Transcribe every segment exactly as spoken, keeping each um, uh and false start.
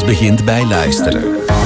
begint bij luisteren.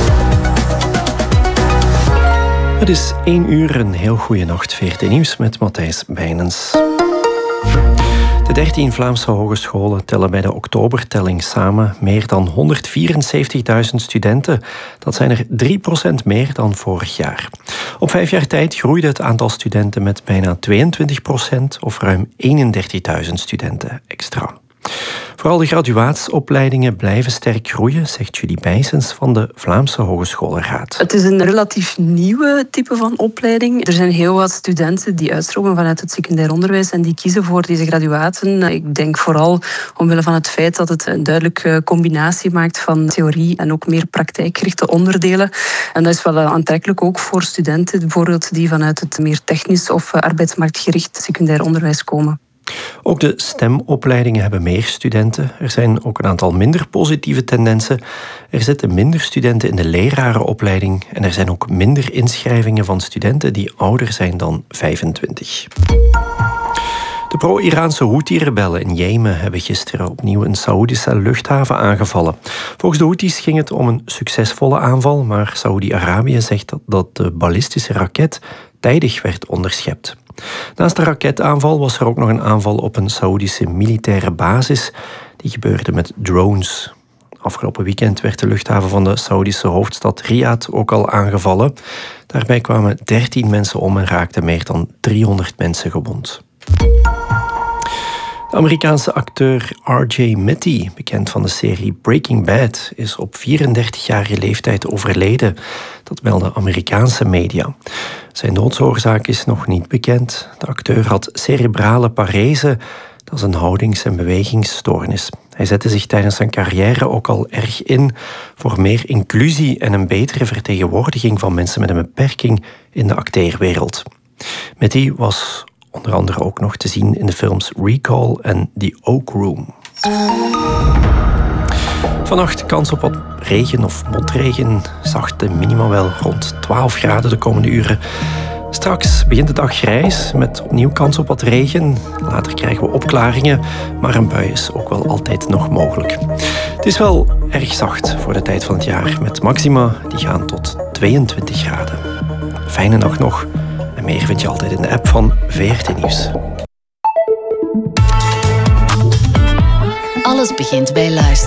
Het is één uur, een heel goede nacht. V R T Nieuws met Matthijs Bijnens. De dertien Vlaamse hogescholen tellen bij de oktobertelling samen meer dan honderdvierenzeventigduizend studenten. Dat zijn er drie procent meer dan vorig jaar. Op vijf jaar tijd groeide het aantal studenten met bijna tweeëntwintig procent of ruim eenendertigduizend studenten extra. Vooral de graduaatsopleidingen blijven sterk groeien, zegt Julie Bijsens van de Vlaamse Hogescholenraad. Het is een relatief nieuwe type van opleiding. Er zijn heel wat studenten die uitstromen vanuit het secundair onderwijs en die kiezen voor deze graduaten. Ik denk vooral omwille van het feit dat het een duidelijke combinatie maakt van theorie en ook meer praktijkgerichte onderdelen. En dat is wel aantrekkelijk ook voor studenten bijvoorbeeld die vanuit het meer technisch of arbeidsmarktgericht secundair onderwijs komen. Ook de STEM-opleidingen hebben meer studenten. Er zijn ook een aantal minder positieve tendensen. Er zitten minder studenten in de lerarenopleiding en er zijn ook minder inschrijvingen van studenten die ouder zijn dan vijfentwintig. De pro-Iraanse Houthi-rebellen in Jemen hebben gisteren opnieuw een Saoedische luchthaven aangevallen. Volgens de Houthis ging het om een succesvolle aanval, maar Saoedi-Arabië zegt dat, dat de ballistische raket tijdig werd onderschept. Naast de raketaanval was er ook nog een aanval op een Saoedische militaire basis. Die gebeurde met drones. Afgelopen weekend werd de luchthaven van de Saoedische hoofdstad Riyadh ook al aangevallen. Daarbij kwamen dertien mensen om en raakten meer dan driehonderd mensen gewond. De Amerikaanse acteur R J Mitte, bekend van de serie Breaking Bad, is op vierendertigjarige leeftijd overleden. Dat melden Amerikaanse media. Zijn doodsoorzaak is nog niet bekend. De acteur had cerebrale parese, dat is een houdings- en bewegingsstoornis. Hij zette zich tijdens zijn carrière ook al erg in voor meer inclusie en een betere vertegenwoordiging van mensen met een beperking in de acteerwereld. Mitte was onder andere ook nog te zien in de films Recall en The Oak Room. Vannacht kans op wat regen of motregen. Zachte minima wel rond twaalf graden de komende uren. Straks begint de dag grijs met opnieuw kans op wat regen. Later krijgen we opklaringen, maar een bui is ook wel altijd nog mogelijk. Het is wel erg zacht voor de tijd van het jaar, met maxima die gaan tot tweeëntwintig graden. Fijne nacht nog. En meer vind je altijd in de app van V R T Nieuws. Alles begint bij luisteren.